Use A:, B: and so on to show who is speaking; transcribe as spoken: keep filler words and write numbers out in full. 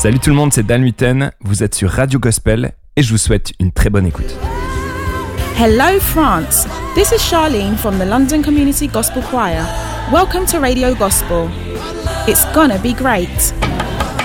A: Salut tout le monde, c'est Dan Huiten, vous êtes sur Radio Gospel et je vous souhaite une très bonne écoute.
B: Hello France, this is Charlene from the London Community Gospel Choir. Welcome to Radio Gospel. It's gonna be great.